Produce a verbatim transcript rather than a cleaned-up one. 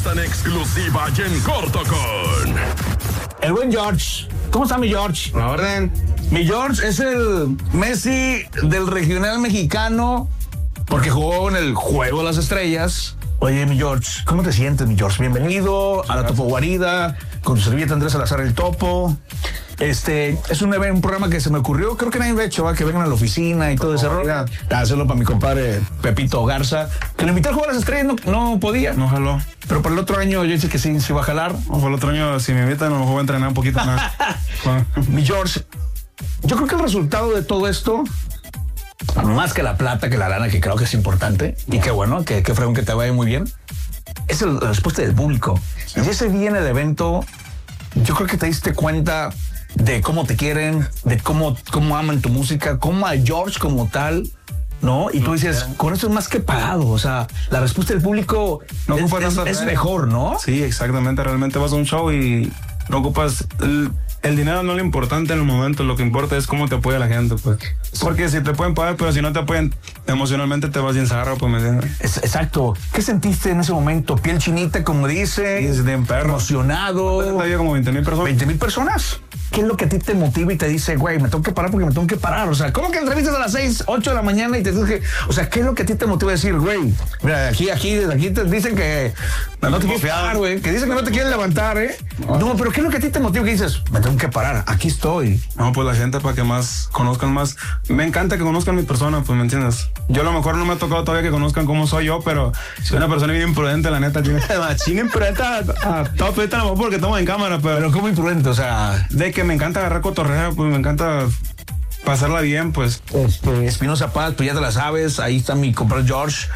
entrevista en exclusiva y en corto con el buen George. ¿Cómo está mi George? La orden. Mi George es el Messi del regional mexicano porque jugó en el Juego de las Estrellas. Oye, mi George, ¿cómo te sientes, mi George? Bienvenido a la Topo Guarida con tu servilleta Andrés Salazar el Topo. Este, es un, un programa que se me ocurrió, creo que nadie lo ha hecho, ¿va? Que vengan a la oficina y todo ese rollo. Hacerlo para mi compadre Pepito Garza, que lo invité al Juego de las Estrellas, no, no podía. No jaló. Pero para el otro año yo dije que sí, se iba a jalar. O para el otro año, si me invitan, a lo mejor voy a entrenar un poquito más. Mi George, yo creo que el resultado de todo esto, más que la plata, que la lana, que creo que es importante, y que bueno, que, que fregón que te vaya muy bien, es el, la respuesta del público. Sí. Y ese día en el evento, yo creo que te diste cuenta de cómo te quieren, de cómo, cómo aman tu música, cómo a George como tal, ¿no? Y tú dices, con eso es más que pagado. O sea, la respuesta del público no es, es, es mejor, ¿no? Sí, exactamente. Realmente vas a un show y no ocupas... El, el dinero no es lo importante en el momento. Lo que importa es cómo te apoya la gente, pues. Porque si te pueden pagar, pero si no te apoyan emocionalmente, te vas bien zarro, pues, ¿me entiendes? Es, exacto. ¿Qué sentiste en ese momento? Piel chinita, como dice. Sí, de perro. Emocionado. Había como veinte mil personas. ¿veinte mil personas? ¿Qué es lo que a ti te motiva y te dice, güey, me tengo que parar porque me tengo que parar? O sea, ¿cómo que entrevistas a las seis, ocho de la mañana y te tienes que... O sea, ¿qué es lo que a ti te motiva a decir, güey? Mira, aquí, aquí, desde aquí te dicen que no, no te quieres parar, güey. Que dicen que no te quieren levantar, ¿eh? No. no, pero ¿qué es lo que a ti te motiva? Que dices, me tengo que parar, aquí estoy. No, pues la gente para que más conozcan más. Me encanta que conozcan mi persona, pues, ¿me entiendes? Yo a lo mejor no me ha tocado todavía que conozcan cómo soy yo, pero soy una persona bien imprudente, la neta. Machín imprudente a, a todo ahorita, a lo mejor porque estamos en cámara, pero... Pero ¿cómo imprudente? O sea... De que me encanta agarrar cotorreo, pues me encanta pasarla bien, pues. Este, Espinosa Paz, pues ya te la sabes, ahí está mi compadre George,